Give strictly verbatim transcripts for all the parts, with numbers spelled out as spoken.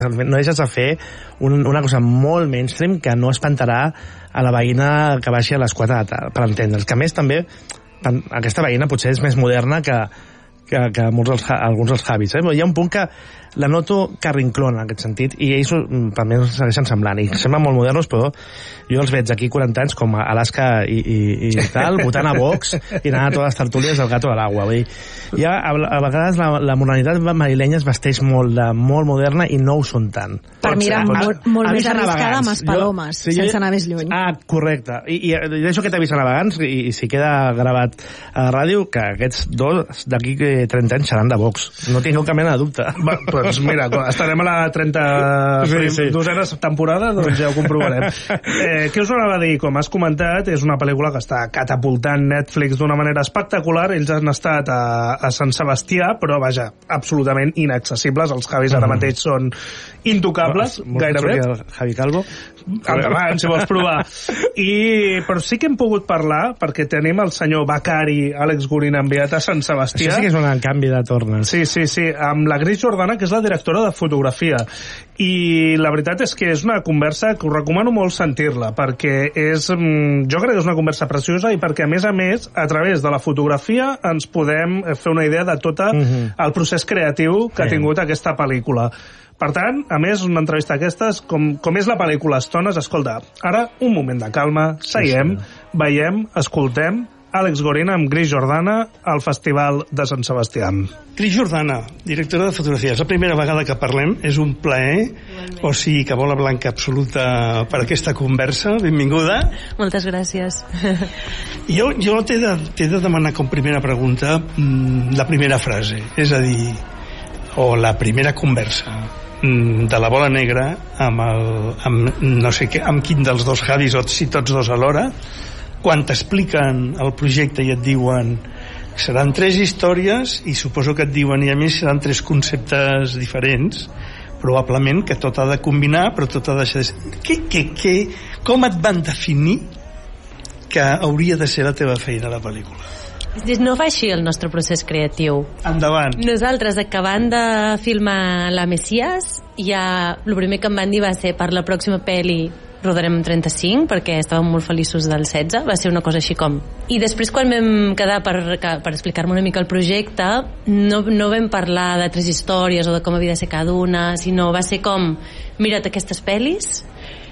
no deixes de fer un, una cosa molt mainstream que no espantarà a la veïna que baixi a les quatre de la tarda, per entendre'ls. Que a més també aquesta veïna potser és més moderna que, que, que molts dels, alguns dels Javis. Eh? Hi ha un punt que la noto carrinclona en aquest sentit, i ells per mi segueixen semblant, i semblen molt modernos, però jo els veig aquí quaranta anys com a Alaska i, i, i tal, votant a Vox i anant a totes les tertúlies del Gato a l'Agua. Ja a, a vegades la, la modernitat madrilenya es vesteix molt, de, molt moderna i no ho són tant. Per mi era molt, molt més arriscada amb les palomes, jo, sí, sense anar més lluny. Ah, correcte. I, i, i deixo aquest avís a navegants, i, i si queda gravat a la ràdio, que aquests dos d'aquí trenta anys seran de Vox. No tinc cap mena de dubte. Va, doncs mira, estarem a la trenta sí, sí. dosena temporada, doncs ja ho comprovarem. Eh, què us anava a dir? Com has comentat, és una pel·lícula que està catapultant Netflix d'una manera espectacular. Ells han estat a, a Sant Sebastià, però vaja, absolutament inaccessibles. Els Javis ara mateix són intocables, Molt gairebé. Javi Calvo. Endavant, si vols provar. I, però sí que hem pogut parlar, perquè tenim el senyor becari Àlex Gurin enviat a Sant Sebastià. Això sí que és un canvi de tornes. Sí, sí, sí, amb la Gris Jordana, que és la directora de fotografia. I la veritat és que és una conversa que us recomano molt sentir-la, perquè és, jo crec que és una conversa preciosa, i perquè, a més a més, a través de la fotografia ens podem fer una idea de tot uh-huh. el procés creatiu que ha tingut aquesta pel·lícula. Per tant, a més, una entrevista d'aquestes, com, com és la pel·lícula Estones, escolta, ara un moment de calma, seiem, veiem, escoltem Àlex Gurin amb Gris Jordana al Festival de Sant Sebastià. Gris Jordana, directora de fotografia. És la primera vegada que parlem, és un plaer, o sigui que bola blanca absoluta per aquesta conversa. Benvinguda. Moltes gràcies. Jo, jo t'he de, t'he de demanar com primera pregunta la primera frase, és a dir, o la primera conversa de la bola negra amb, el, amb no sé què, amb quin dels dos Javis, o si tots dos alhora, quan t'expliquen el projecte i et diuen que seran tres històries, i suposo que et diuen i a més seran tres conceptes diferents, probablement que tot ha de combinar, però tot ha de ser... Què, què, què, com et van definir que hauria de ser la teva feina a la pel·lícula? No fa així el nostre procés creatiu. Endavant. Nosaltres, acabant de filmar La Messias, ja el primer que em van dir va ser: per la pròxima pel·li rodarem trenta-cinc, perquè estàvem molt feliços del setze. Va ser una cosa així com... I després, quan vam quedar per, per explicar-me una mica el projecte, no, no vam parlar de tres històries o de com havia de ser cada una, sinó va ser com: mira't aquestes pel·lis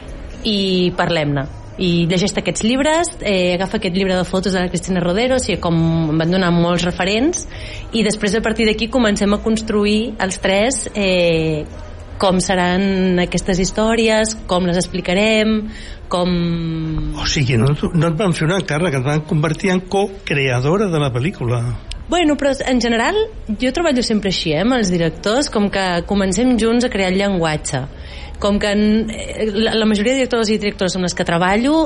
i parlem-ne, i llegeix aquests llibres, eh, agafa aquest llibre de fotos de la Cristina Rodero, o sigui, com em van donar molts referents, i després a partir d'aquí comencem a construir els tres eh, com seran aquestes històries, com les explicarem, com... O sigui, no, no et van fer una càrrega, et van convertir en co-creadora de la pel·lícula. Bueno, però en general jo treballo sempre així, eh, amb els directors, com que comencem junts a crear el llenguatge. Com que la, la majoria de directors i directores amb les que treballo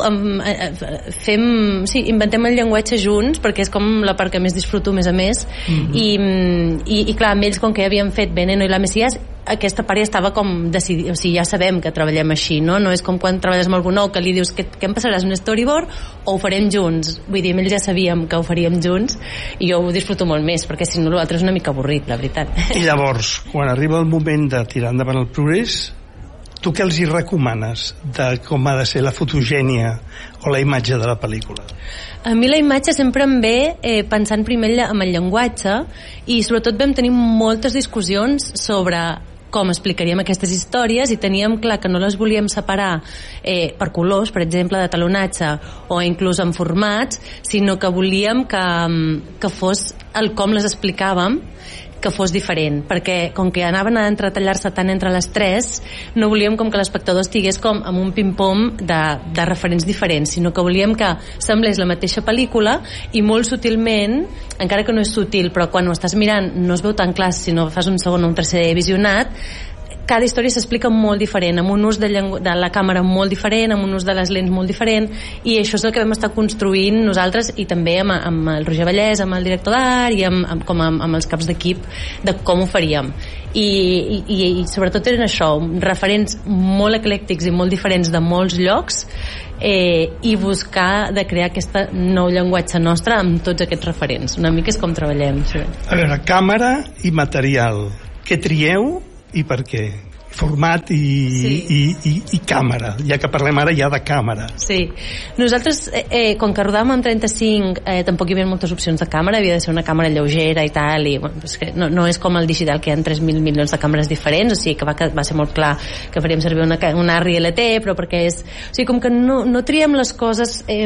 fem, sí, inventem el llenguatge junts, perquè és com la part que més disfruto, més a més. Mm-hmm. I, i, i clar, amb ells, com que ja havíem fet Veneno i La Messias, aquesta part ja estava com decidida, o sigui, ja sabem que treballem així, no? No és com quan treballes amb algú nou que li dius que, que em passaràs un storyboard o ho farem junts. Vull dir, ells ja sabíem que ho faríem junts, i jo ho disfruto molt més, perquè si no l'altre és una mica avorrit, la veritat. I llavors, quan arriba el moment de tirar endavant el progrés, tu què els hi recomanes de com ha de ser la fotogènia o la imatge de la pel·lícula? A mi la imatge sempre em ve eh, pensant primer en el llenguatge, i sobretot vam tenir moltes discussions sobre com explicaríem aquestes històries, i teníem clar que no les volíem separar eh, per colors, per exemple, de talonatge, o inclús en formats, sinó que volíem que, que fos el com les explicàvem, que fos diferent, perquè com que anaven a entretallar-se tant entre les tres, no volíem com que l'espectador estigués com amb un pim-pom de, de referents diferents, sinó que volíem que semblés la mateixa pel·lícula, i molt sutilment, encara que no és sutil, però quan ho estàs mirant no es veu tan clar si no fas un segon o un tercer visionat, cada història s'explica molt diferent, amb un ús de, llengu- de la càmera molt diferent, amb un ús de les lents molt diferent, i això és el que vam estar construint nosaltres, i també amb, amb el Roger Vallès, amb el director d'art, i amb, amb, com amb, amb els caps d'equip, de com ho faríem. I, i, i sobretot eren això, referents molt eclèctics i molt diferents de molts llocs, eh, i buscar de crear aquest nou llenguatge nostre amb tots aquests referents. Una mica és com treballem. Sí. A veure, càmera i material. Què trieu i per què? format i, sí. i, i, i càmera, ja que parlem ara ja de càmera. Sí, nosaltres eh, eh, com que rodàvem amb trenta-cinc eh, tampoc hi havia moltes opcions de càmera, havia de ser una càmera lleugera i tal, i bueno, és que no, no és com el digital que hi ha tres mil milions de càmeres diferents, o sigui que va, que va ser molt clar que faríem servir una, una R I L T, però perquè és, o sigui, com que no, no triem les coses eh,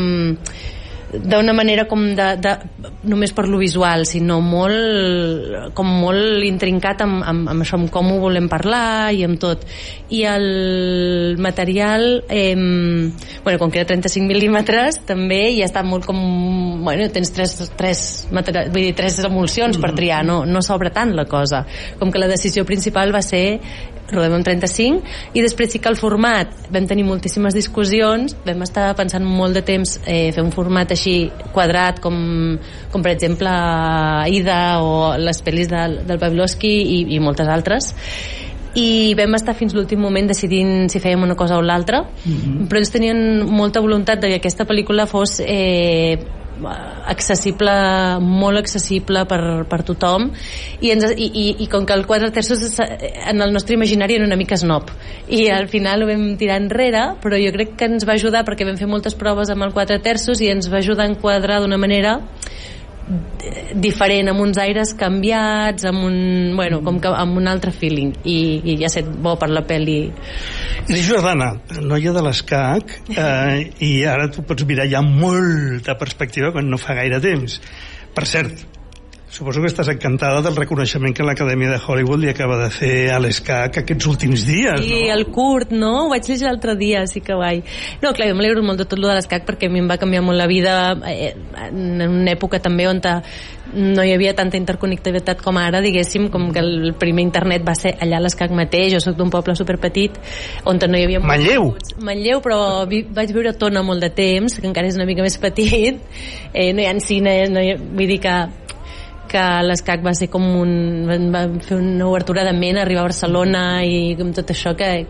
d'una manera com de, de només per lo visual, sinó molt com molt intrincat amb, amb, amb això, amb com ho volem parlar i amb tot. I el material eh, bueno, com que era trenta-cinc mil·límetres també ja està molt com, bueno, tens tres, tres, material, vull dir, tres emulsions per triar, no, no s'obre tant la cosa, com que la decisió principal va ser rodem amb trenta-cinc, i després sí que el format vam tenir moltíssimes discussions, vam estar pensant molt de temps eh, fer un format així quadrat com, com per exemple Ida o les pel·lis del, del Pavlovsky i, i moltes altres, i vam estar fins l'últim moment decidint si fèiem una cosa o l'altra, mm-hmm. però ells tenien molta voluntat de que aquesta pel·lícula fos eh, accessible, molt accessible per, per tothom, i, ens, i, i, i com que el quatre terços en el nostre imaginari era una mica snob, i al final ho vam tirar enrere, però jo crec que ens va ajudar perquè vam fer moltes proves amb el quatre terços i ens va ajudar a enquadrar d'una manera diferent, amb uns aires canviats, amb un, bueno, com que amb un altre feeling, i, i ja set bo per la pel·li. I Jordana, noia de l'escac, eh, i ara tu pots mirar ja molta perspectiva quan no fa gaire temps. Per cert, suposo que estàs encantada del reconeixement que l'Acadèmia de Hollywood li acaba de fer a l'escac aquests últims dies, no? I el curt, no? Ho vaig llegir l'altre dia, sí que guai. No, clar, jo m'alegro molt de tot lo de l'escac perquè a mi em va canviar molt la vida eh, en una època també on no hi havia tanta interconnectivitat com ara, diguéssim, com que el primer internet va ser allà a l'escac mateix. Jo soc d'un poble superpetit on no hi havia... Manlleu! Manlleu, però vi, vaig viure a Tona molt de temps, que encara és una mica més petit, eh, no hi ha cines, no hi ha, vull dir que que l'escac va ser com un... va fer una obertura de ment, arribar a Barcelona i com tot això que,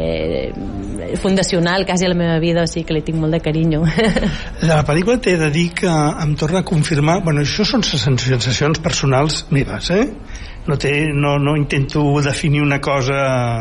que fundacional quasi a la meva vida, o sigui que li tinc molt de carinyo. La pel·lícula t'he de dir que em torna a confirmar, bueno, això són sensacions personals meves, eh? No, té, no, no intento definir una cosa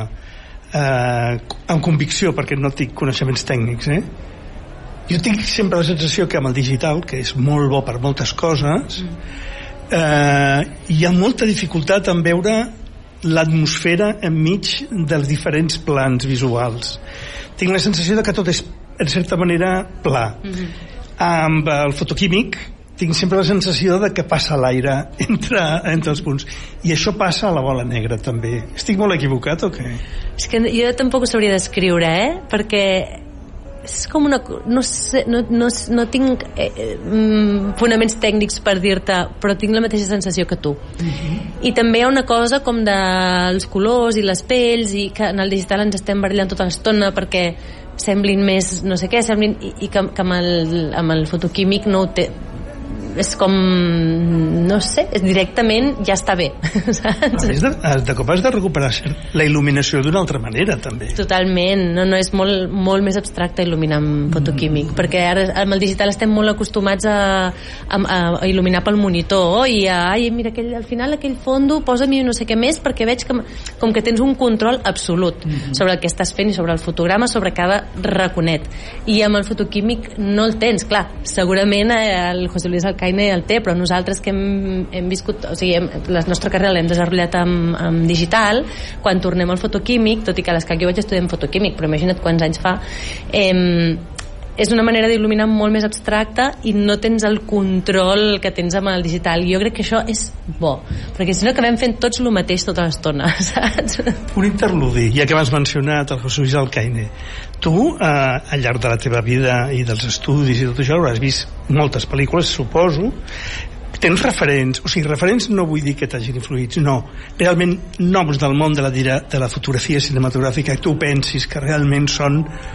eh, amb convicció perquè no tinc coneixements tècnics, eh? Jo tinc sempre la sensació que amb el digital, que és molt bo per moltes coses, mm. Eh, hi ha molta dificultat en veure l'atmosfera enmig dels diferents plans visuals. Tinc la sensació de que tot és en certa manera pla. Mm-hmm. Amb el fotoquímic tinc sempre la sensació de que passa l'aire entre, entre els punts, i això passa a la bola negra també. Estic molt equivocat o què? És que jo tampoc ho sabria descriure, eh? Perquè és com una... no sé, no, no, no tinc eh, eh, fonaments tècnics per dir-te, però tinc la mateixa sensació que tu. Uh-huh. I també hi ha una cosa com dels colors i les pells, i que en el digital ens estem barallant tota l'estona perquè semblin més no sé què, semblin, i, i que, que amb, el, amb el fotoquímic no ho té, és com, no sé, és directament ja està bé, saps? De, de cop has de recuperar la il·luminació d'una altra manera també. Totalment, no, no és molt, molt més abstracte il·luminar amb fotoquímic, mm. perquè ara amb el digital estem molt acostumats a, a, a il·luminar pel monitor i a, ai, mira, aquell, al final aquell fondo posa-m'hi no sé què més, perquè veig que com que tens un control absolut mm-hmm. sobre el que estàs fent i sobre el fotograma, sobre cada raconet, i amb el fotoquímic no el tens, clar, segurament el José Luis Alcaine el té, però nosaltres que hem, hem viscut, o sigui, hem, la nostra carrera l'hem desenvolupat amb, amb digital, quan tornem al fotoquímic, tot i que a l'escac jo vaig estudiar en fotoquímic, però imagina't quants anys fa, eh, és una manera d'il·luminar molt més abstracta i no tens el control que tens amb el digital. Jo crec que això és bo, perquè si no acabem fent tots el mateix tota l'estona, saps? Un interludi, ja que m'has mencionat el José Luis Alcaine, tu eh, al llarg de la teva vida i dels estudis i tot això hauràs vist moltes pel·lícules, suposo. Tens referents, o sigui, referents no vull dir que t'hagin influït, no, realment noms del món de la, de la fotografia cinematogràfica que tu pensis que realment són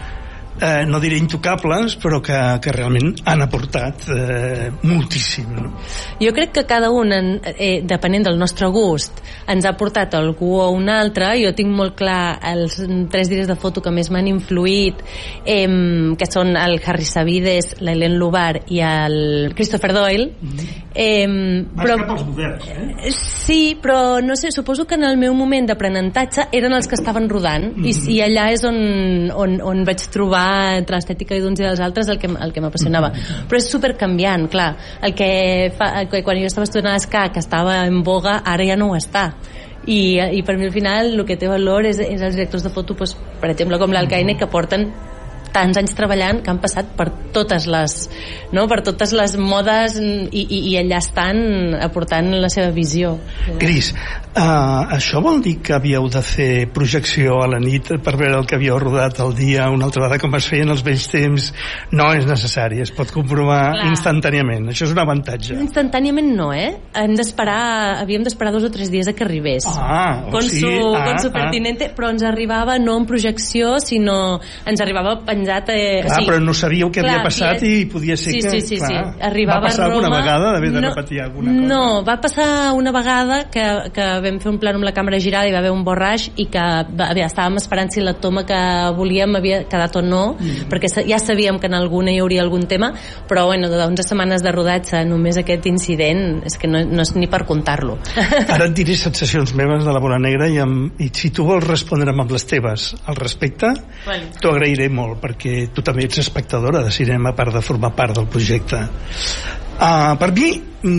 eh, no diré intocables, però que, que realment han aportat eh, moltíssim, no? Jo crec que cada un, en, eh, depenent del nostre gust, ens ha portat algú o un altre. Jo tinc molt clar els tres dies de foto que més m'han influït, eh, que són el Harry Savides, l'Hélène Loubard i el Christopher Doyle. Eh, però, Vas cap als moderns, eh? Sí, però no sé, suposo que en el meu moment d'aprenentatge eren els que estaven rodant, mm-hmm. i, i allà és on, on, on vaig trobar entre l'estètica d'uns i dels altres el que, el que m'apassionava. Mm-hmm. Però és supercanviant, clar. El que, fa, el que quan jo estava estudiant a l'esca, que estava en boga, ara ja no ho està. I, i per mi al final el que té valor és, és els directors de foto, doncs, per exemple com l'Alcaine, que porten tants anys treballant, que han passat per totes les, no? per totes les modes i, i, i allà estan aportant la seva visió. Cris, uh, això vol dir que havíeu de fer projecció a la nit per veure el que havíeu rodat al dia una altra vegada com es feien els vells temps? No és necessari, es pot comprovar Clar. instantàniament, això és un avantatge. Instantàniament no, eh? Hem d'esperar, havíem d'esperar dos o tres dies a que arribés. Ah, o con sí, su, ah, con su pertinente, ah. però ens arribava no en projecció, sinó ens arribava penjat. Eh, clar, sí. però no sabíeu què clar, havia passat i, i podia ser sí, que... sí, sí, clar, sí. Arribava va passar a Roma, alguna vegada d'haver de no, repetir alguna cosa? No, va passar una vegada que, que vam fer un plano amb la càmera girada i va haver un borraix i que va, estàvem esperant si la toma que volíem havia quedat o no, mm. perquè ja sabíem que en alguna hi hauria algun tema, però bueno, d'onze setmanes de rodatge només aquest incident és que no, no és ni per contar-lo. Ara et diré sensacions meves de la Bola Negra i, amb, i si tu vols respondre amb les teves al respecte, bueno. t'ho agrairé molt, perquè tu també ets espectadora de cinema a part de formar part del projecte. Uh, per mi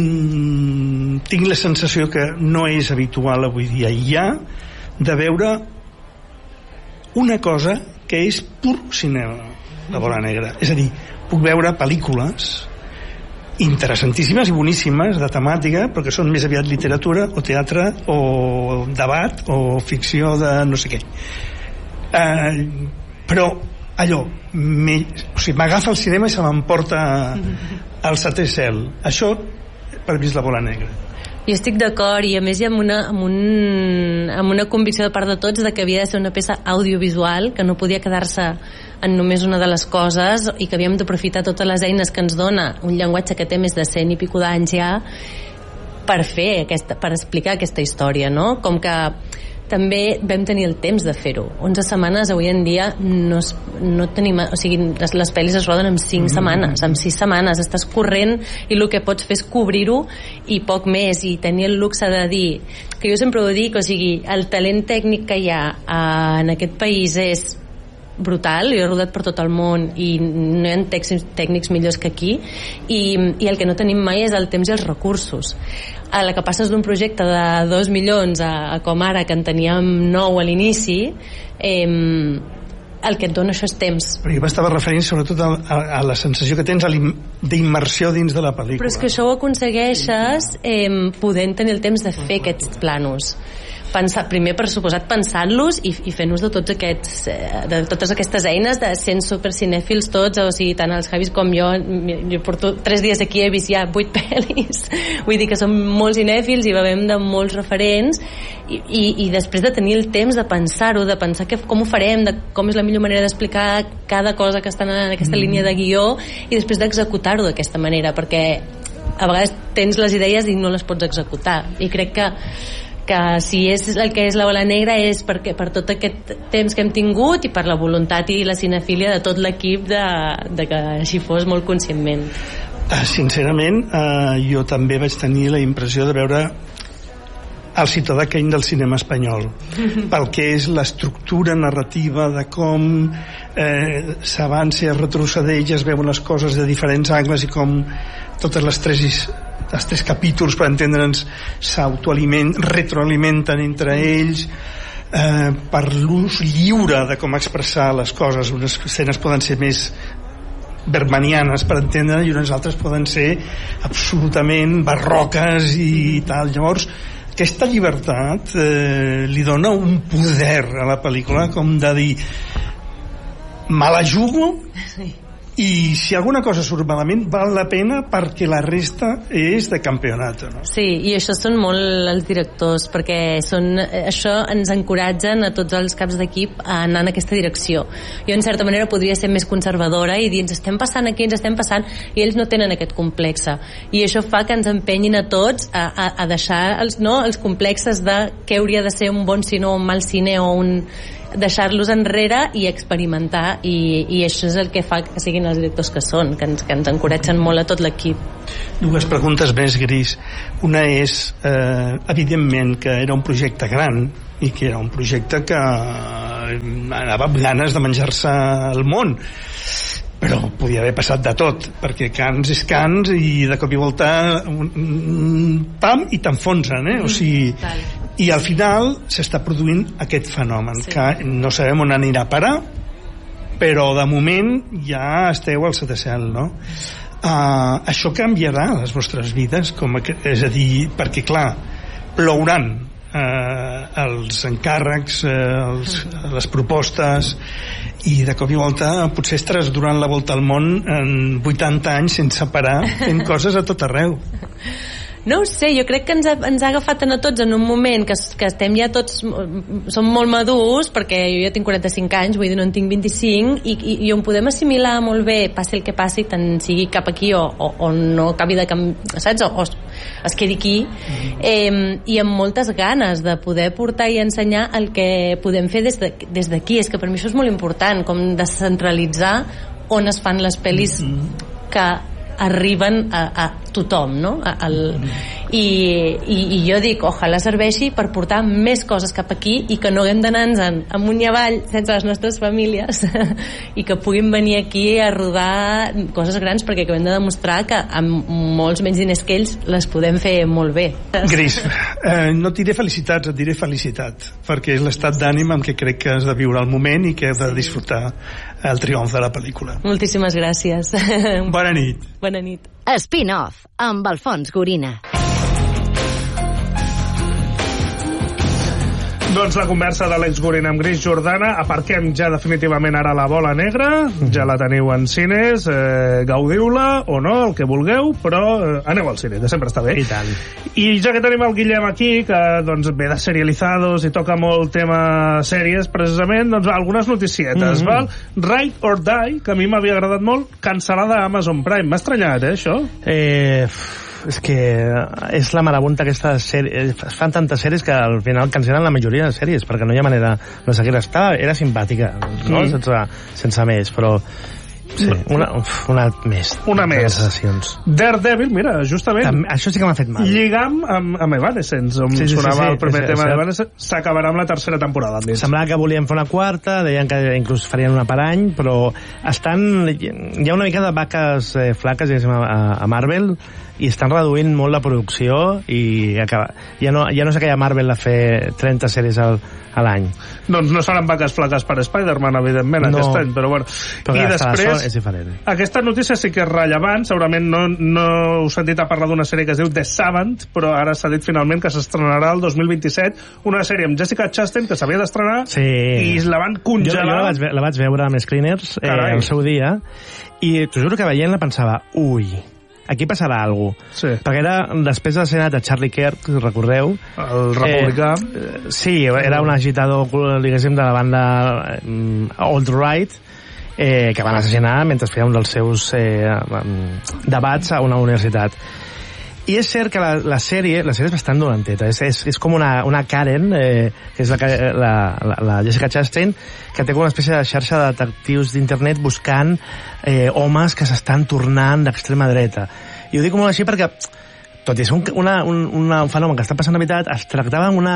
mm, tinc la sensació que no és habitual avui dia ja de veure una cosa que és pur cinema, la Bola Negra. És a dir, puc veure pel·lícules interessantíssimes i boníssimes de temàtica, però que són més aviat literatura o teatre o debat o ficció de no sé què. Uh, però allò me, o sigui, m'agafa el cinema i se m'emporta al setè cel. Això per mi és la Bola Negra. Jo estic d'acord, i a més hi ha amb una, amb, un, amb una convicció de part de tots de que havia de ser una peça audiovisual, que no podia quedar-se en només una de les coses i que havíem d'aprofitar totes les eines que ens dona un llenguatge que té més de cent i pico d'anys ja per fer aquesta, per explicar aquesta història, no? Com que també vam tenir el temps de fer-ho. onze setmanes avui en dia no, es, no tenim... O sigui, les, les pel·lis es roden en cinc mm. setmanes, en sis setmanes. Estàs corrent i el que pots fer és cobrir-ho i poc més, i tenir el luxe de dir... Que jo sempre ho dic, o sigui, el talent tècnic que hi ha en aquest país és brutal, jo he rodat per tot el món i no hi ha tècnics, tècnics millors que aquí, i, i el que no tenim mai és el temps i els recursos. A la que passes d'un projecte de dos milions a, a com ara, que en teníem nou a l'inici, eh, el que et dona això és temps. Però jo m'estava referint sobretot a, a, a la sensació que tens d'immersió dins de la pel·lícula. Però és que això ho aconsegueixes eh, podent tenir el temps de fer aquests planos. Pensar, primer, per suposat, pensant-los i, i fent ús de tots aquests de totes aquestes eines, de sent supercinèfils tots, o sigui, tant els Javis com jo jo porto tres dies aquí, he vist ja vuit pel·lis, vull dir que som molt cinèfils i bevem de molts referents i, i, i després de tenir el temps de pensar-ho, de pensar que, com ho farem, de com és la millor manera d'explicar cada cosa que està en aquesta mm. línia de guió, i després d'executar-ho d'aquesta manera, perquè a vegades tens les idees i no les pots executar, i crec que que si és el que és la Bola Negra és perquè per tot aquest temps que hem tingut i per la voluntat i la cinefília de tot l'equip de, de que així fos molt conscientment. Sincerament, eh, jo també vaig tenir la impressió de veure el Ciutadà Kane del cinema espanyol, pel que és l'estructura narrativa de com eh, s'avança i es retrocedeix, es veuen les coses de diferents angles i com totes les tres els tres capítols, per entendre'ns, s'autoalimenten, retroalimenten entre ells, eh, per l'ús lliure de com expressar les coses. Unes escenes poden ser més bergmanianes, per entendre, i unes altres poden ser absolutament barroques i tal. Llavors, aquesta llibertat eh, li dona un poder a la pel·lícula, com de dir, me la jugo i si alguna cosa surt malament val la pena perquè la resta és de campionat, no? Sí, i això són molt els directors, perquè són, això ens encoratgen a tots els caps d'equip a anar en aquesta direcció. Jo en certa manera podria ser més conservadora i dir ens estem passant aquí, ens estem passant, i ells no tenen aquest complexe, i això fa que ens empenyin a tots a, a, a deixar els, no, els complexes de què hauria de ser un bon cine o un mal cine o un deixar-los enrere i experimentar, i, i això és el que fa que siguin els directors que són, que ens, que ens encoratgen molt a tot l'equip. Dues preguntes més, Gris. Una és, eh, evidentment que era un projecte gran i que era un projecte que anava amb ganes de menjar-se el món, però podia haver passat de tot, perquè Cans és Cans i de cop i volta un, un pam i t'enfonsen, eh? O sigui, i al final s'està produint aquest fenomen, sí, que no sabem on anirà a parar, però de moment ja esteu al setè cel, no? Uh, això canviarà les vostres vides, com a, és a dir, perquè clar, plouran eh, els encàrrecs, eh, els, les propostes, i de cop i volta potser estaràs durant la volta al món en vuitanta anys sense parar fent coses a tot arreu. No ho sé, jo crec que ens ha, ens ha agafat a tots en un moment que, que estem ja tots, som molt madurs, perquè jo ja tinc quaranta-cinc anys, vull dir, no en tinc vint-i-cinc, i, i, i on podem assimilar molt bé, passi el que passi, tant sigui cap aquí o, o, o no acabi de canviar, saps? O, o es quedi aquí, eh, i amb moltes ganes de poder portar i ensenyar el que podem fer des de, des d'aquí. És que per mi això és molt important, com descentralitzar on es fan les pel·lis que arriben a, a tothom, no? A, al, i, i, i jo dic, ojalà serveixi per portar més coses cap aquí i que no haguem d'anar-nos amunt i avall sense les nostres famílies i que puguin venir aquí a rodar coses grans, perquè acabem de demostrar que amb molts menys diners que ells les podem fer molt bé. Gris, eh, no et diré felicitats, et diré felicitat, perquè és l'estat d'ànim amb què crec que has de viure el moment i que has de disfrutar el triomf de la pel·lícula. Moltíssimes gràcies. Bona nit. Bona nit. Spin-off amb Alfons Gorina. Doncs la conversa de l'Àlex Gorina amb Gris Jordana. Aparquem ja definitivament ara la bola negra, ja la teniu en cines, eh, gaudiu-la o no, el que vulgueu, però eh, aneu al cine, que sempre està bé. I tant. I ja que tenim el Guillem aquí, que doncs, ve de serializados i toca molt tema sèries, precisament, doncs algunes noticietes, mm-hmm. val? Ride or Die, que a mi m'havia agradat molt, cancel·lada a Amazon Prime. M'ha estranyat, eh, això? Eh... és que és la marabunta aquesta sèrie, es fan tantes sèries que al final cancel·len la majoria de sèries perquè no hi ha manera de seguir. Estava, era simpàtica, no? Mm. sense, sense més, però sí, una, una més una més Daredevil, mira, justament Tam, això sí que m'ha fet mal. Lligam amb, amb Evanescence, on sí, sí, sonava sí, sí, el primer sí, tema sí, d'Evanescence, s'acabarà amb la tercera temporada. Semblava que volien fer una quarta, deien que inclús farien una per any, però estan, hi ha una mica de vaques eh, flaques a, a Marvel, i estan reduint molt la producció i acaba, ja, no, ja no és aquella Marvel de fer trenta sèries al, a l'any. Doncs no seran vaques flaques per Spider-Man, evidentment, no, aquest any, però bueno. Però i després, és diferent. Aquesta notícia sí que és rellevant, segurament no, no us he sentit a parlar d'una sèrie que es diu The Savant, però ara s'ha dit finalment que s'estrenarà el dos mil vint-i-set, una sèrie amb Jessica Chastain que s'havia d'estrenar, sí, i la van congelar. Jo, jo la, vaig, la vaig veure amb Screeners eh, el seu dia, i t'ho juro que veient-la pensava, ui, aquí passarà alguna cosa. Sí. Perquè era després de l'assassinat de Charlie Kirk, recordeu? El republicà. Eh, sí, era un agitador, diguéssim, de la banda um, alt-right, eh, que van assassinar mentre feia un dels seus eh, um, debats a una universitat. I és cert que la, la sèrie la sèrie és bastant dolenteta, és, és, és com una, una Karen, eh, que és la, la, la, la Jessica Chastain, que té com una espècie de xarxa de detectius d'internet buscant eh, homes que s'estan tornant d'extrema dreta. I ho dic molt així perquè, tot i ser un, una, un, una, un fenomen que està passant a veritat, es tractava amb una,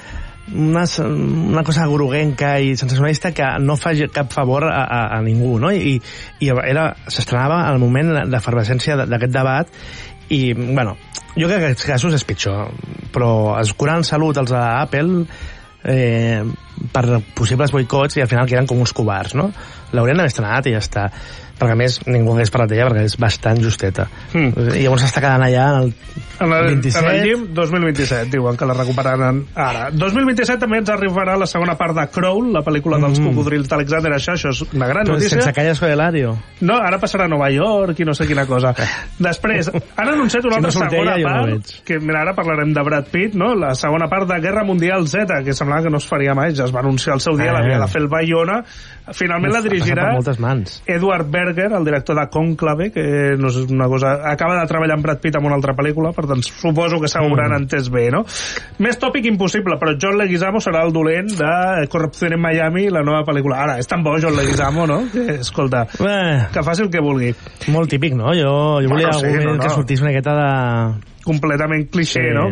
una, una cosa groguenca i sensacionalista que no fa cap favor a, a, a ningú, no? I, i era, s'estrenava al moment d'efervescència d'aquest debat. I, bueno, jo crec que en aquests casos és pitjor, però es curen salut els d'Apple, eh, per possibles boicots i al final queden com uns covards, no? L'haurien d'haver estrenat i ja està, perquè a més ningú hagués parlat d'ella perquè és bastant justeta. Mm. I llavors està quedant allà en el, en el vint-i-set. En el G I M dos mil vint-i-set, diuen que la recuperaran ara. dos mil vint-i-set també ens arribarà la segona part de Crawl, la pel·lícula dels mm. cocodrils d'Alexander. Això, això és una gran Però notícia. Sense Calles Hilario. No, ara passarà a Nova York i no sé quina cosa. Després, han anunciat una si altra no segona ella, part, no que mira, ara parlarem de Brad Pitt, no? La segona part de Guerra Mundial Z, que semblava que no es faria mai, ja es va anunciar el seu dia, eh. l'havia de fer el Bayona. Finalment la dirigirà Edward Berger, el director de Cònclave, que no és una cosa... Acaba de treballar amb Brad Pitt en una altra pel·lícula, per tant suposo que s'hauran mm. entès bé, no? Més tòpic impossible, però John Leguizamo serà el dolent de Corrupció en Miami, la nova pel·lícula. Ara, és tan bo John Leguizamo, no? Que, escolta, eh. que faci el que vulgui. Molt típic, no? Jo, jo volia bueno, sí, algú no, no. que sortís una miqueta de... Completament clixé, sí. no?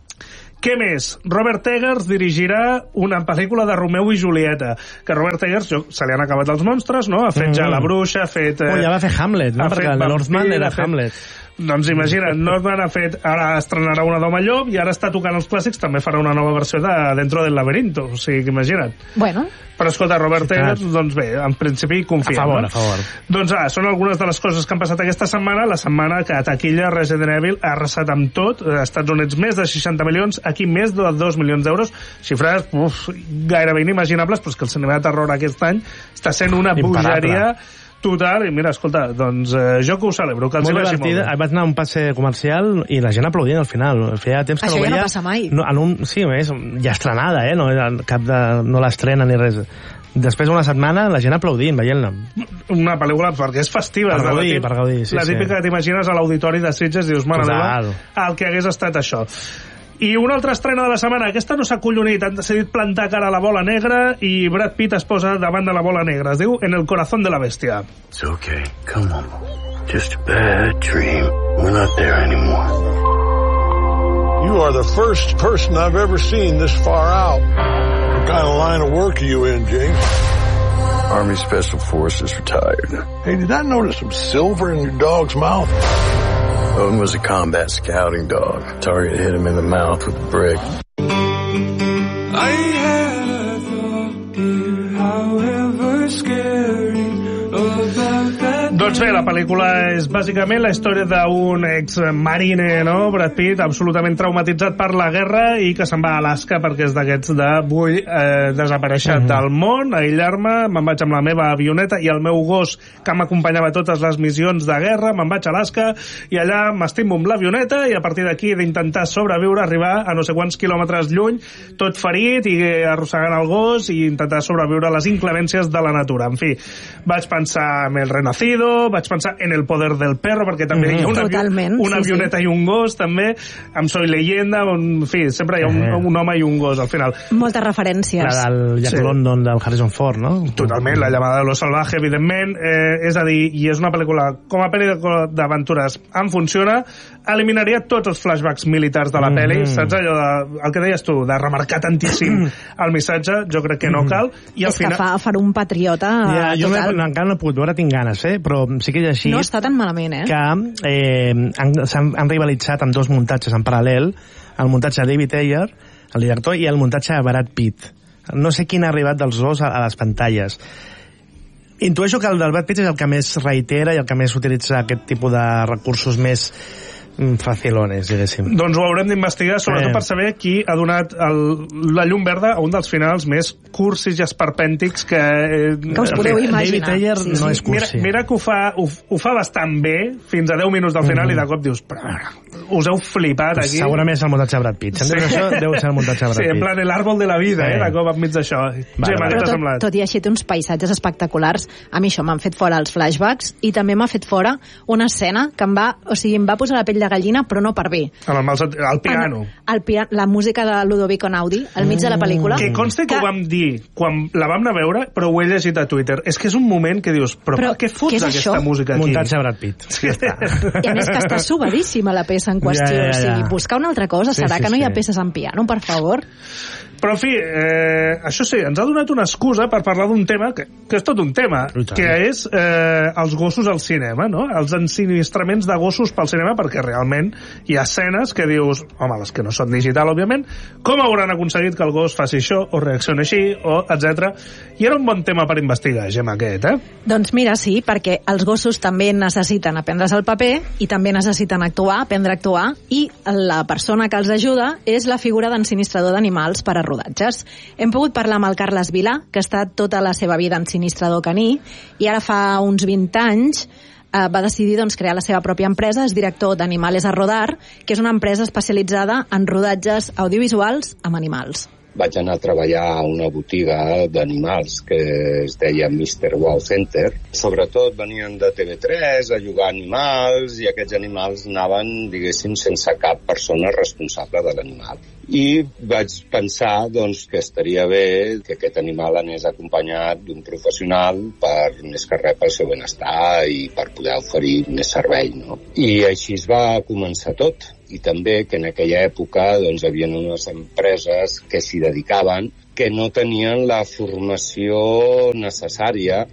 Què més? Robert Eggers dirigirà una pel·lícula de Romeu i Julieta, que Robert Eggers, jo, se li han acabat els monstres, no? Ha fet mm. ja La Bruixa, ha fet... Eh, oh, ja va fer Hamlet, no? Perquè el Northman era fet... Hamlet. Doncs imagina't, Northman ha fet... Ara estrenarà una d'Home Llop i ara està tocant els clàssics, també farà una nova versió de Dentro del Laberinto, o sigui que imagina't. Bueno. Però escolta, Robert sí, Eggers, doncs bé, en principi confiem. A favor, no? a favor. Doncs ah, són algunes de les coses que han passat aquesta setmana, la setmana que a taquilla Resident Evil ha arrasat amb tot, als Estats Units més de seixanta milions, aquí més de dos milions d'euros, xifres uf, gairebé inimaginables, però és que el cinema de terror aquest any està sent una bogeria total, i mira, escolta, doncs eh, jo que ho celebro, que els molt hi vagi molt bé. Vaig anar a un passe comercial i la gent aplaudint al final. Feia temps que això no ja veia... no passa mai. No, en un, sí, més, ja estrenada, eh? No, cap de, no l'estrena ni res. Després d'una setmana, la gent aplaudint, veient-la. Una pel·lícula perquè és festiva. Per gaudir, per gaudir, sí, la típica sí. que t'imagines a l'auditori de Sitges i dius, mare meva, el que hagués estat això. I una altra estrena de la setmana, aquesta no s'ha collonit, han decidit plantar cara a la bola negra i Brad Pitt es posa davant de la bola negra. Es diu En el corazón de la bestia. It's okay, come on. Just a bad dream. We're not there anymore. You are the first person I've ever seen this far out. What kind of line of work are you in, James? Army Special Forces retired. Hey, did I notice some silver in your dog's mouth? Odin was a combat scouting dog. Target hit him in the mouth with a brick. I had a thought, dear, however scary, about that. Doncs bé, la pel·lícula és bàsicament la història d'un ex-marine, no? Brad Pitt, absolutament traumatitzat per la guerra i que se'n va a Alaska perquè és d'aquests de vull eh, desaparèixer mm-hmm. del món, aïllar-me, me'n vaig amb la meva avioneta i el meu gos que m'acompanyava a totes les missions de guerra, me'n vaig a Alaska i allà m'estimo amb l'avioneta i a partir d'aquí he d'intentar sobreviure, arribar a no sé quants quilòmetres lluny, tot ferit i arrossegant el gos i intentar sobreviure a les inclemències de la natura. En fi, vaig pensar en El Renacido, vaig pensar en El poder del perro, perquè també mm-hmm. hi ha una, Totalment, una sí, avioneta sí. i un gos, també, amb Soy Leyenda, on, en fi, sempre hi ha un, eh. un home i un gos, al final. Moltes referències. La del Jack sí. London, del Harrison Ford, no? Totalment, La llamada de lo salvaje, evidentment, eh, és a dir, i és una pel·lícula, com a pel·lícula d'aventures, em funciona, eliminaria tots els flashbacks militars de la mm-hmm. pel·li, saps allò de, el que deies tu, de remarcar tantíssim el missatge, jo crec que no cal. I al és final... que fa, fa un patriota ja, jo total. No, encara no he pogut veure, tinc ganes, eh? Però sí que és així. No està tan malament, eh? Que eh, han, han, han rivalitzat amb dos muntatges en paral·lel, el muntatge de David Ayer, el director, i el muntatge de Brad Pitt. No sé quin ha arribat dels dos a, a les pantalles. Intueixo que el del Brad Pitt és el que més reitera i el que més utilitza aquest tipus de recursos més facilones, diguéssim. Doncs ho haurem d'investigar, sobretot eh. per saber qui ha donat el, la llum verda a un dels finals més cursis i esperpèntics que... Eh, que us podeu imaginar. David Ayer sí, no sí. és cursi. Mira, mira que ho fa, ho, ho fa bastant bé, fins a deu minuts del final, mm-hmm. i de cop dius, però, us heu flipat aquí. Segurament és el muntatge de Brad Pitt. Si sí. això, deu ser el muntatge de Brad Pitt. Sí, en plan, l'àrbol de la vida, sí. eh, de cop enmig d'això. Vale, vale. Però tot, tot i així té uns paisatges espectaculars. A mi això m'han fet fora els flashbacks i també m'ha fet fora una escena que em va, o sigui, em va posar la pell de gallina, però no per bé. Amb el, mal, el piano. El, el piano. La música de Ludovico Einaudi, al mig de la pel·lícula. Que consta que, que ho vam dir quan la vam anar a veure, però ho he llegit a Twitter. És que és un moment que dius, però, però per què fots què aquesta això? música aquí? Muntatge Brad Pitt. Sí, ja està. I a més que està subadíssima la peça en qüestió. Ja, ja, ja. O sigui, buscar una altra cosa, sí, serà sí, que no sí. hi ha peces en piano, per favor? Però, en fi, eh, això sí, ens ha donat una excusa per parlar d'un tema que, que és tot un tema, que és eh, els gossos al cinema, no? Els ensinistraments de gossos pel cinema, perquè realment hi ha escenes que dius, home, les que no són digital, òbviament, com hauran aconseguit que el gos faci això, o reaccioni així, o etcètera. I era un bon tema per investigar, Gemma, aquest, eh? Doncs mira, sí, perquè els gossos també necessiten aprendre's el paper i també necessiten actuar, aprendre a actuar, i la persona que els ajuda és la figura d'ensinistrador d'animals per a rodatges. Hem pogut parlar amb el Carles Vilà, que ha estat tota la seva vida ensinistrador caní, i ara fa uns vint anys eh, va decidir doncs, crear la seva pròpia empresa, és director d'Animales a Rodar, que és una empresa especialitzada en rodatges audiovisuals amb animals. Vaig anar a treballar a una botiga d'animals que es deia mister Wow Center. Sobretot venien de T V tres a llogar animals i aquests animals anaven, diguéssim, sense cap persona responsable de l'animal. I vaig pensar doncs, que estaria bé que aquest animal anés acompanyat d'un professional per més que res pel seu benestar i per poder oferir més servei, no? I així es va començar tot. I també que en aquella època doncs, hi havia unes empreses que s'hi dedicaven que no tenien la formació necessària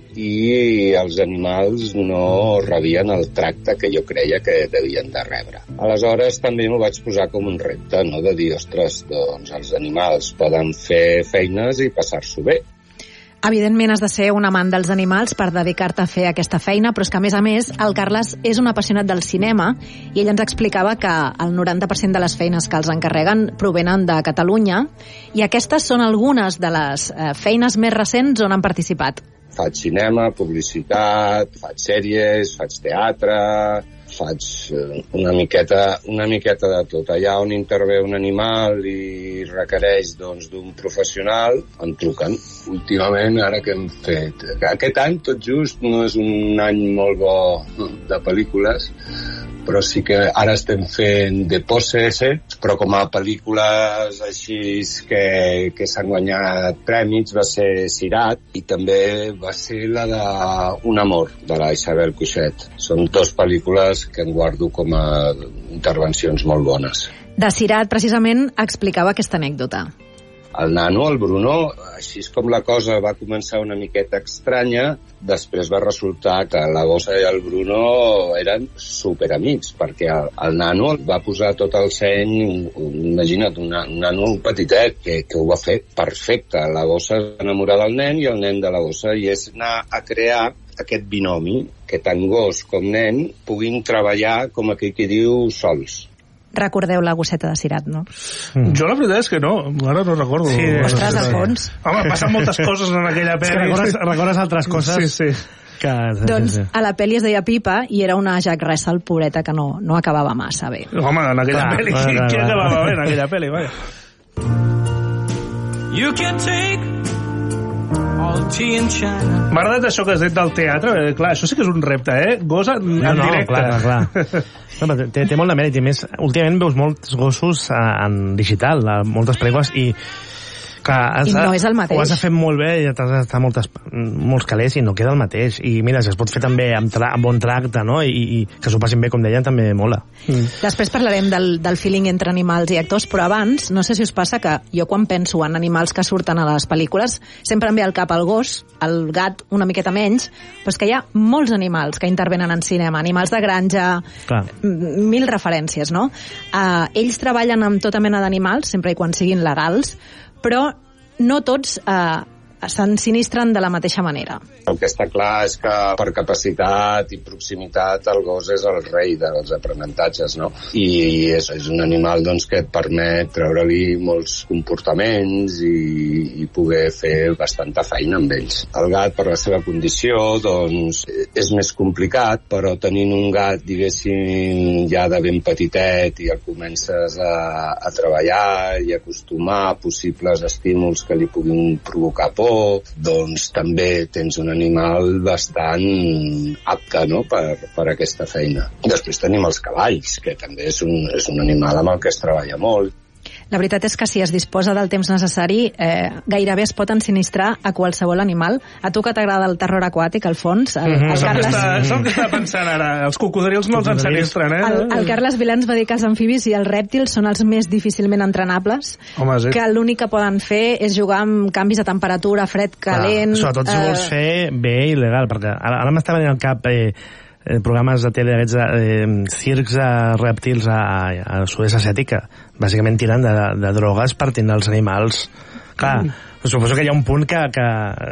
i els animals no rebien el tracte que jo creia que devien de rebre. Aleshores també m'ho vaig posar com un repte, no? De dir, ostres, doncs els animals poden fer feines i passar-s'ho bé. Evidentment has de ser un amant dels animals per dedicar-te a fer aquesta feina, però és que a més a més el Carles és un apassionat del cinema i ell ens explicava que el noranta per cent de les feines que els encarreguen provenen de Catalunya i aquestes són algunes de les eh, feines més recents on han participat. Faig cinema, publicitat, faig sèries, faig teatre, faig una miqueta, una miqueta de tot. Allà on intervé un animal i requereix doncs, d'un professional, em truquen. Últimament, ara que hem fet... Aquest any, tot just, no és un any molt bo de pel·lícules, però sí que ara estem fent The Possessed, però com a pel·lícules així que, que s'han guanyat prèmits va ser Sirat i també va ser la de Un amor, de la Isabel Cuixet. Són dues pel·lícules que em guardo com a intervencions molt bones. De Sirat, precisament, explicava aquesta anècdota. El nano, el Bruno, així com la cosa va començar una miqueta estranya, després va resultar que la gossa i el Bruno eren superamics, perquè el, el nano va posar tot el seny, imagina't, un, un nano petitet, que, que ho va fer perfecte. La gossa es va enamorar del nen i el nen de la gossa, i és anar a crear aquest binomi, que tant gos com nen puguin treballar, com aquell que diu, sols. Recordeu la gosseta de Sirat, no? Mm. Jo la veritat és que no, ara no recordo. Sí, ostres, Alfons. Home, passen moltes coses en aquella pel·li. Es que recordes, recordes altres coses? Sí, sí. Que... Doncs a la pel·li es deia Pipa i era una Jack Russell, pobreta, que no, no acabava massa bé. Home, en aquella clar, pel·li, clar, qui clar. acabava bé en aquella pel·li, vaja. You can take all tea in China. M'ha agradat això que has dit del teatre, eh, clar, això sí que és un repte, eh? Gosa en no, no, directe. Clar, clar. No, té, té molt de mèrit, i més, últimament veus molts gossos en digital, a moltes pel·lícules, i clar, has, I no és el mateix. Ho has de fer molt bé i t'has d'estar moltes, molts calés i no queda el mateix. I mira, si es pot fer també amb, tra amb bon tracte, no? I, i que s'ho passin bé, com deien, també mola. Mm. Després parlarem del, del feeling entre animals i actors, però abans, no sé si us passa que jo quan penso en animals que surten a les pel·lícules, sempre em ve al cap el gos, el gat una miqueta menys, però és que hi ha molts animals que intervenen en cinema, animals de granja, clar. Mil referències, no? Uh, ells treballen amb tota mena d'animals, sempre i quan siguin legals, però no tots eh, s'ensinistren de la mateixa manera. El que està clar és que per capacitat i proximitat el gos és el rei dels aprenentatges, no? I és, és un animal doncs, que et permet treure-li molts comportaments i, i poder fer bastanta feina amb ells. El gat, per la seva condició, doncs, és més complicat, però tenint un gat, diguéssim, ja de ben petitet i el comences a, a treballar i acostumar a possibles estímuls que li puguin provocar por, doncs també tens un animal bastant apte, no?, per, per aquesta feina. Després tenim els cavalls, que també és un, és un animal amb el que es treballa molt. La veritat és que si es disposa del temps necessari, eh, gairebé es pot ensinistrar a qualsevol animal. A tu que t'agrada el terror aquàtic, Alfons, el, el, mm -hmm. el Carles... És el que està pensant ara. Els cocodrils no els ensinistren, eh? El, el Carles Vilà ens va dir que els amfibis i els rèptils són els més difícilment entrenables. Home, sí. Que l'únic que poden fer és jugar amb canvis de temperatura, fred, calent... Clar, sobretot si eh... vols fer bé i legal, perquè ara, ara m'està venint al cap... Eh, eh, programes de tele, aquests eh, circs de rèptils a, a sud-est asiàtica. Bàsicament tiren de, de drogues partint dels animals. Clar, mm. suposo que hi ha un punt que, que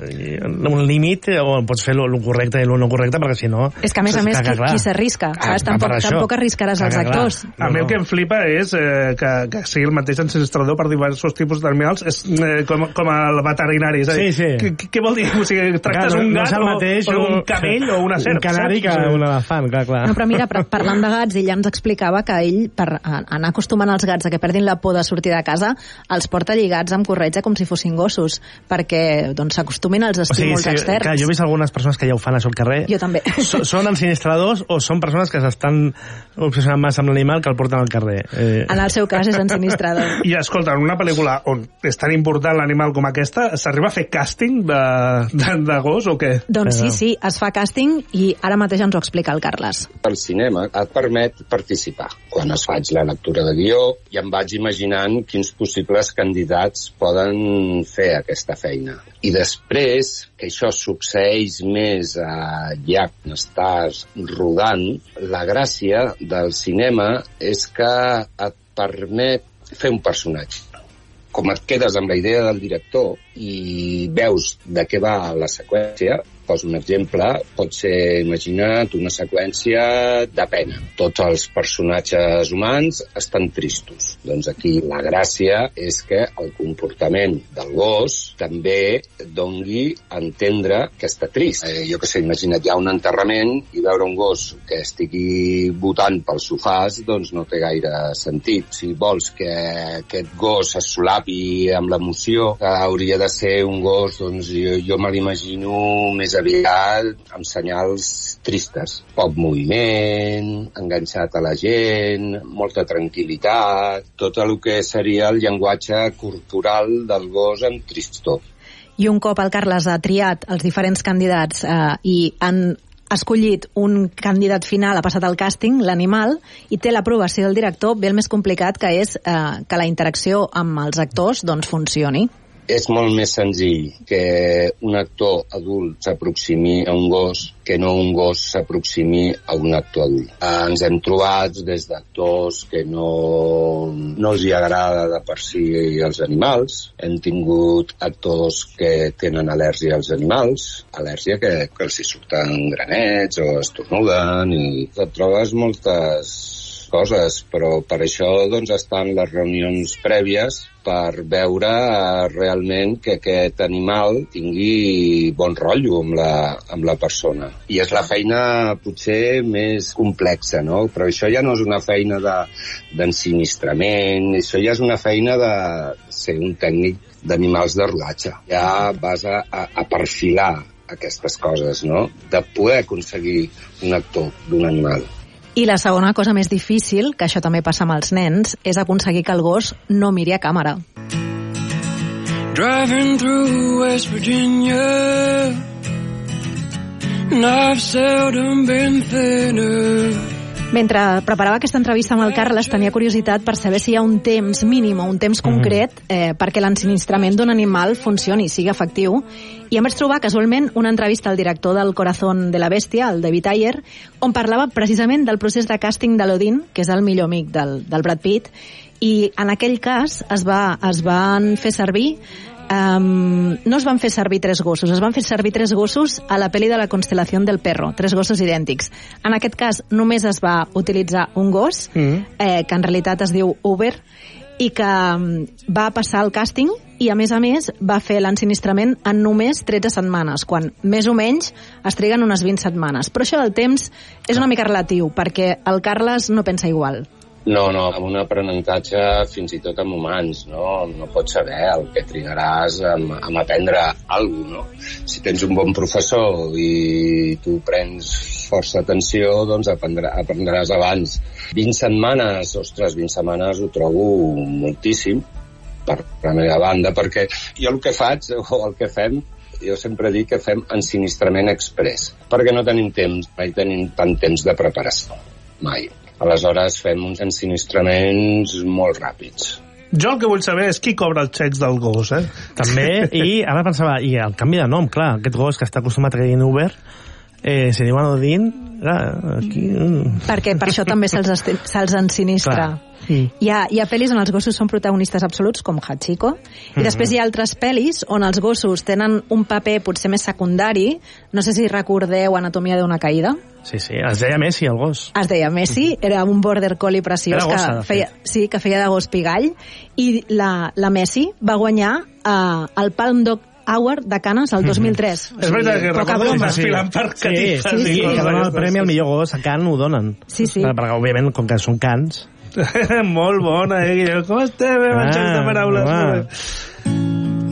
un límit, o pots fer el correcte i el no correcte, perquè si no... És que a més a més, qui, qui s'arrisca? Ah, tampoc, tampoc arriscaràs els actors. A no, mi el que em flipa és eh, que, que sigui el mateix ensinistrador per diversos tipus d'animals, és eh, com, com el veterinari. És a dir, sí, sí. Què vol dir? O sigui, tractes clar, no, un gat no o, mateix, o un camell o una serp. Un canari que un elefant, clar, clar. No, però mira, parlant de gats, ell ja ens explicava que ell, per anar acostumant els gats a que perdin la por de sortir de casa, els porta lligats amb corretja com si fossin gossos, perquè doncs s'acostumin als estímuls o sigui, sí, externs. Clar, jo he vist algunes persones que ja ho fan això al carrer. Jo també. So, són ensinistradors o són persones que s'estan obsessionant massa amb l'animal que el porten al carrer? Eh... En el seu cas és ensinistrador. I escolta, en una pel·lícula on és tan important l'animal com aquesta, s'arriba a fer càsting de, de, de gos o què? Doncs sí, sí, es fa càsting i ara mateix ens ho explica el Carles. El cinema et permet participar. Quan es faig la lectura de guió i em vaig imaginant quins possibles candidats poden fer aquesta feina. I després, que això succeeix més a llac on estàs rodant, la gràcia del cinema és que et permet fer un personatge. Com et quedes amb la idea del director i veus de què va la seqüència, poso un exemple, pot ser, imagina't, una seqüència de pena. Tots els personatges humans estan tristos. Doncs aquí la gràcia és que el comportament del gos també dongui a entendre que està trist. Eh, jo que sé, imagina't, hi ha un enterrament i veure un gos que estigui botant pels sofàs, doncs no té gaire sentit. Si vols que aquest gos es solapi amb l'emoció, que hauria de ser un gos, doncs jo, jo me l'imagino més aviat amb senyals tristes. Poc moviment, enganxat a la gent, molta tranquil·litat, tot el que seria el llenguatge corporal del gos amb tristor. I un cop el Carles ha triat els diferents candidats eh, i han escollit un candidat final, ha passat el càsting, l'animal, i té l'aprovació del director, ve el més complicat, que és eh, que la interacció amb els actors doncs, funcioni. És molt més senzill que un actor adult s'aproximi a un gos que no un gos s'aproximi a un actor adult. Ens hem trobat des d'actors que no, no els hi agrada de per si els animals. Hem tingut actors que tenen al·lèrgia als animals, al·lèrgia que, que els hi surten granets o estornuden i et trobes moltes coses, però per això doncs, estan les reunions prèvies per veure realment que aquest animal tingui bon rotllo amb la, amb la persona. I és la feina potser més complexa, no? Però això ja no és una feina de, d'ensinistrament, això ja és una feina de ser un tècnic d'animals de rodatge. Ja vas a, a, a perfilar aquestes coses, no? De poder aconseguir un actor d'un animal. I la segona cosa més difícil, que això també passa amb els nens, és aconseguir que el gos no miri a càmera. Driving through West Virginia, and I've seldom been thinner. Mentre preparava aquesta entrevista amb el Carles, tenia curiositat per saber si hi ha un temps mínim o un temps concret eh, perquè l'ensinistrament d'un animal funcioni, sigui efectiu. I em vaig trobar casualment una entrevista al director del Corazón de la Bestia, el David Ayer, on parlava precisament del procés de càsting de l'Odin, que és el millor amic del, del Brad Pitt, i en aquell cas es, va, es van fer servir Um, no es van fer servir tres gossos, es van fer servir tres gossos a la pel·li de la Constelación del Perro, tres gossos idèntics. En aquest cas només es va utilitzar un gos, mm. eh, que en realitat es diu Uber, i que um, va passar el càsting i a més a més va fer l'ensinistrament en només tretze setmanes, quan més o menys es triguen unes vint setmanes. Però això del temps és una mica relatiu, perquè el Carles no pensa igual. No, no, amb un aprenentatge fins i tot amb humans, no? No pots saber el que trigaràs amb, amb aprendre alguna cosa, no? Si tens un bon professor i tu prens força atenció, doncs aprendrà, aprendràs abans. vint setmanes, ostres, vint setmanes ho trobo moltíssim, per la meva banda, perquè jo el que faig, o el que fem, jo sempre dic que fem ensinistrament express, perquè no tenim temps, mai tenim tant temps de preparació, mai. Aleshores fem uns ensinistraments molt ràpids. Jo el que vull saber és qui cobra els xecs del gos, eh? També, i ara pensava, i el canvi de nom, clar, aquest gos que està acostumat a dir Uber, eh, se diuen Odín, clar, aquí... Mm. Perquè per això també se'ls esti- se'ls ensinistra. Mm. Hi ha, hi ha pel·lis on els gossos són protagonistes absoluts, com Hachiko, i després hi ha altres pel·lis on els gossos tenen un paper potser més secundari. No sé si recordeu Anatomia d'una caïda. Sí, sí, es deia Messi, el gos. Es deia Messi, era un border collie preciós. Era gossa, que de feia, sí, que feia de gos pigall, i la, la Messi va guanyar uh, el Palm Dog Award de Canes el dos mil tres. És veritat que poca recordo broma. desfilant per catifes. Sí, sí, sí, que donen el premi al millor gos a Cannes, ho donen. Sí, sí. Perquè, òbviament, com que són cans... Molt bona, eh, Guillem? Com estem, eh, amb jocs de paraules? home.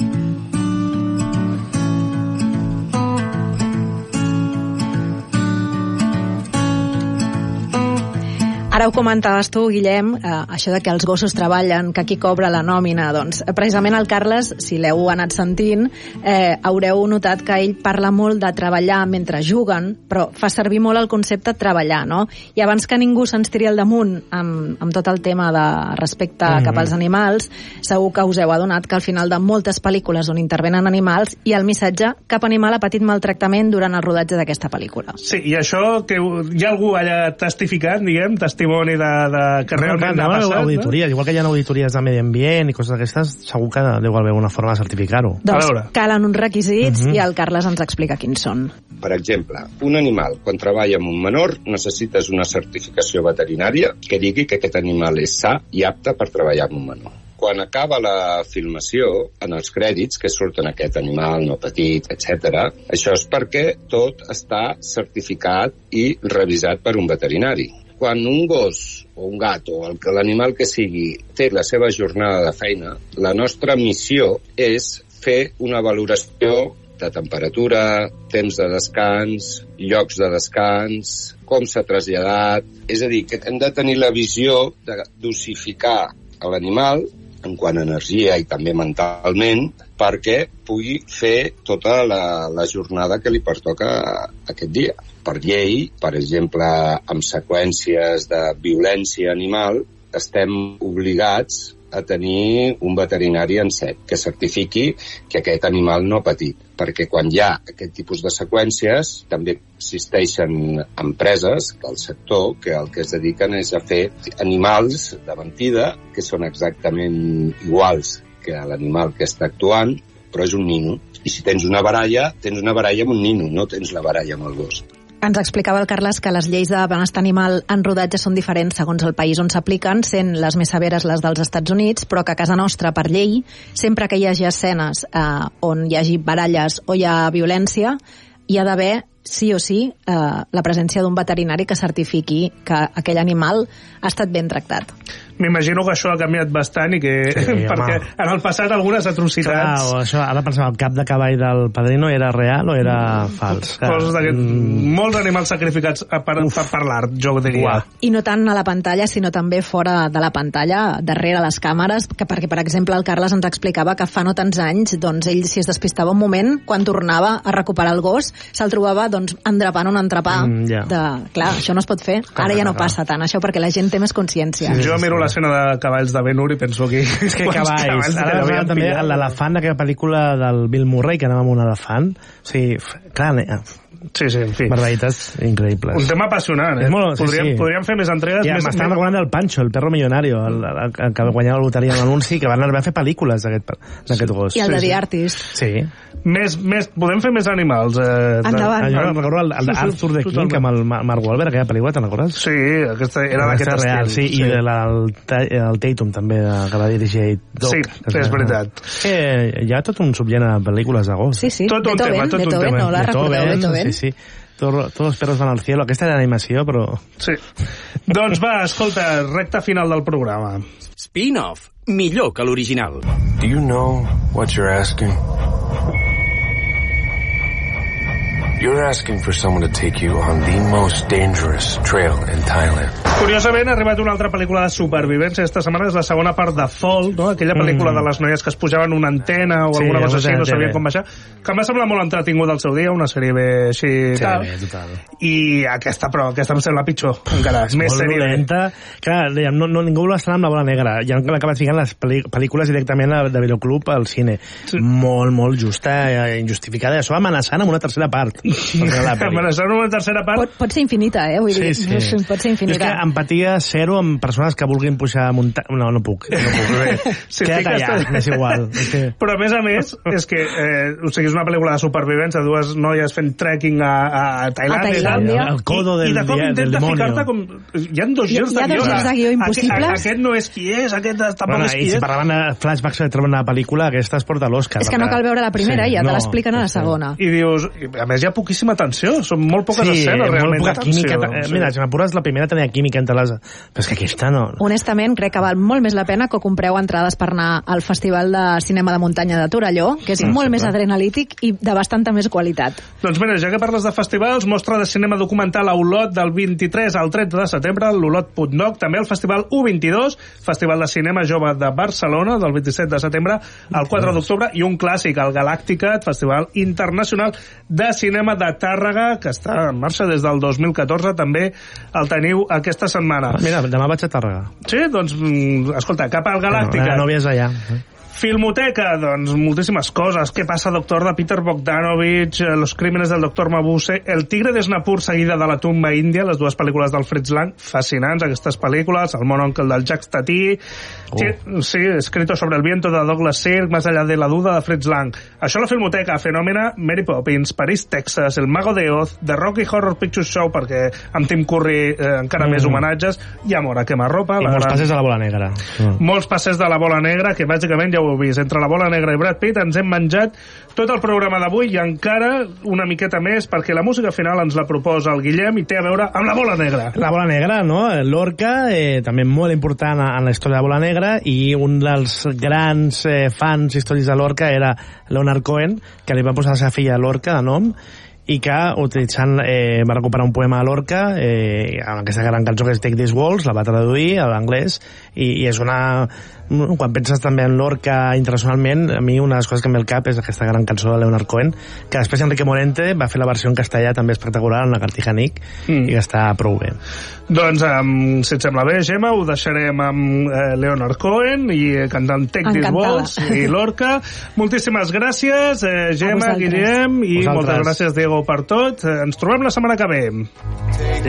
Ara ho comentaves tu, Guillem, eh, això de que els gossos treballen, que qui cobra la nòmina. Doncs precisament el Carles, si l'heu anat sentint, eh, haureu notat que ell parla molt de treballar mentre juguen, però fa servir molt el concepte treballar, no? I abans que ningú se'ns tiri al damunt amb, amb tot el tema de respecte mm-hmm. cap als animals, segur que us heu adonat que al final de moltes pel·lícules on intervenen animals hi ha el missatge: cap animal ha patit maltractament durant el rodatge d'aquesta pel·lícula. Sí, i això que hi ha algú allà testificant, diguem, testimoni de, de que realment no, ha passat, auditories, no? Igual que hi ha auditories de medi ambient i coses d'aquestes, segur que deu haver una forma de certificar-ho. Doncs calen uns requisits Mhm. i el Carles ens explica quins són. Per exemple, un animal, quan treballa amb un menor, necessites una certificació veterinària que digui que aquest animal és sa i apte per treballar amb un menor. Quan acaba la filmació, en els crèdits que surten aquest animal no petit, etcètera, això és perquè tot està certificat i revisat per un veterinari. Quan un gos o un gat o el- l'animal que sigui té la seva jornada de feina, la nostra missió és fer una valoració de temperatura, temps de descans, llocs de descans, com s'ha traslladat... És a dir, que hem de tenir la visió de dosificar a l'animal en quant a energia i també mentalment perquè pugui fer tota la, la jornada que li pertoca aquest dia. Per llei, per exemple, amb seqüències de violència animal, estem obligats a tenir un veterinari en sec que certifiqui que aquest animal no ha patit, perquè quan hi ha aquest tipus de seqüències també existeixen empreses del sector que el que es dediquen és a fer animals de mentida que són exactament iguals que l'animal que està actuant, però és un nino. I si tens una baralla, tens una baralla amb un nino, no tens la baralla amb el gos. Ens explicava el Carles que les lleis de benestar animal en rodatge són diferents segons el país on s'apliquen, sent les més severes les dels Estats Units, però que a casa nostra, per llei, sempre que hi hagi escenes eh, on hi hagi baralles o hi ha violència, hi ha d'haver, sí o sí, eh, la presència d'un veterinari que certifiqui que aquell animal ha estat ben tractat. M'imagino que això ha canviat bastant i que... Sí, perquè home. en el passat algunes atrocitats... Clar, o això, ara pensava, el cap de cavall del Padrino era real o era fals? Clar. Coses d'aquest... Mm. Molts animals sacrificats per, per, per l'art, jo diria. Uah. I no tant a la pantalla, sinó també fora de la pantalla, darrere les càmeres, que perquè, per exemple, el Carles ens explicava que fa no tants anys, doncs ell, si es despistava un moment, quan tornava a recuperar el gos, se'l trobava doncs, endrapant un entrepà. Mm, ja. de... Clar, això no es pot fer. Clar, Ara ja no clar. passa tant, això, perquè la gent té més consciència. Sí, jo miro l'escena de cavalls de Ben Hur i penso que... És que quants cavalls. que Ara l'havien veiem també pillat. l'elefant d'aquella pel·lícula del Bill Murray, que anava amb un elefant. O sigui, f- clar, ne- Sí, sí, en fi. barbaritats increïbles. Un tema apassionant, eh? És molt- sí, podríem, sí. podríem fer més entregues. Ja, més, m'estan recordant del Pancho, el perro millonario, el, el, el que guanyava la loteria en l'anunci, que van arribar a fer pel·lícules d'aquest d'aquest gos. I el de Sí, sí. The Artist. Sí. Més, més, podem fer més animals. Eh, Endavant. Ah, jo recordo el, el d'Arthur the King, amb el Ma- Mark Wahlberg, aquella pel·lícula, te'n recordes? Sí, aquesta era d'aquest Aquesta real, estil. sí, i de la, el, Ta- el Tatum també, de, que va dirigir Doc. Sí, és veritat. Eh, hi ha tot un subgènere de pel·lícules de gos. Sí, sí, Tot un Beethoven, tema, tot un Beethoven, tema. no la recordeu, Beethoven? Sí, sí. Todos, todos los perros van al cielo. Aquesta era d'animació, però... Sí. Doncs va, escolta, recta final del programa. Spin-off, millor que l'original. Do you know what you're asking? You're asking for someone to take you on the most dangerous trail in Thailand. Curiosament, ha arribat una altra pel·lícula de supervivència. Esta setmana és la segona part de Fall, no? Aquella pel·lícula mm. de les noies que es pujaven una antena o sí, alguna cosa així, no sabien com baixar, que em va semblar molt entretinguda al seu dia, una sèrie bé així sí, tal. Bé, total. I aquesta, però, aquesta em sembla pitjor, encara. És més sèrie. Lenta. Clar, dèiem, no, no, ningú vol estar amb la bola negra. Ja han acabat ficant les pel·lícules directament de videoclub al cine. Sí. Molt, molt justa, injustificada. I això va amenaçant amb una tercera part. Amenaçant amb una tercera part. Pot, pot ser infinita, eh? Vull dir, sí, sí. Pot ser infinita. És que empatia zero amb persones que vulguin pujar a muntanya. No, no puc. No puc. Sí, queda't allà, m'és igual. Que... Però a més a més, és que eh, o sigui, és una pel·lícula de supervivència, dues noies fent trekking a, a Tailàndia. A Tailàndia. El codo del, I, i de cop intenta ficar-te com... Hi ha dos girs de guió. Hi ha dos girs de guió impossibles. Aquest, aquest no és qui és, aquest tampoc bueno, és qui i és. Si parlaven de flashbacks que troben a la pel·lícula, aquesta es porta l'Òscar. És que no cal veure la primera, sí, ja no, te l'expliquen a la segona. I dius, a més hi ha poquíssima tensió, són molt poques sí, escenes realment. Molt poca química. Sí. Mira, si m'apures, la primera tenia química entre les... Però és que aquesta no... Honestament, crec que val molt més la pena que compreu entrades per anar al Festival de Cinema de Muntanya de Torelló, que és sí, molt sí, més adrenalític i de bastanta més qualitat. Doncs mira, ja que parles de festivals, mostra de cinema documental a Olot del vint-i-tres al tretze de setembre, l'Olot Putnoc, també el Festival U vint-i-dos, Festival de Cinema Jove de Barcelona, del vint-i-set de setembre al quatre d'octubre, i un clàssic, el Galàctica, Festival Internacional de Cinema de Tàrrega, que està en marxa des del dos mil catorze, també el teniu aquesta setmana. Mira, demà vaig a Tàrrega. Sí, doncs, escolta, cap al Galàctica. No, no havies allà. Filmoteca, doncs moltíssimes coses. Què passa, doctor, de Peter Bogdanovich, Los crímenes del doctor Mabuse, El tigre de Snapur, seguida de La tumba índia, les dues pel·lícules del Fritz Lang, fascinants aquestes pel·lícules, El mononcle del Jacques Tati, oh. sí, escrito sobre el viento de Douglas Sirk, Más allá de la duda de Fritz Lang. Això a la Filmoteca, Fenòmena, Mary Poppins, París, Texas, El mago de Oz, The Rocky Horror Picture Show, perquè amb Tim Curry eh, encara mm. més homenatges, i Amor a quemarropa. I molts gran... passes de la bola negra. Mm. Molts passes de la bola negra, que bàsicament ja ho heu vist. Entre la bola negra i Brad Pitt ens hem menjat tot el programa d'avui i encara una miqueta més, perquè la música final ens la proposa el Guillem i té a veure amb la bola negra. La bola negra, no? Lorca, eh, també molt important en la història de la bola negra, i un dels grans eh, fans històrics de Lorca era Leonard Cohen, que li va posar a sa filla Lorca de nom, i que utilitzant eh, va recuperar un poema de Lorca eh, amb aquesta gran cançó que és Take These Walls, la va traduir a l'anglès, i, i és una... Quan penses també en Lorca internacionalment, a mi una de les coses que em ve al cap és aquesta gran cançó de Leonard Cohen, que després Enrique Morente va fer la versió en castellà també espectacular, en la Cartijanic, mm. i que està prou bé. Doncs, um, si et sembla bé, Gemma, ho deixarem amb eh, Leonard Cohen i eh, cantant Take These Walls i Lorca. Moltíssimes gràcies, eh, Gemma, Guillem, i vosaltres. Moltes gràcies, Diego, per tot. Eh, ens trobem la setmana que ve.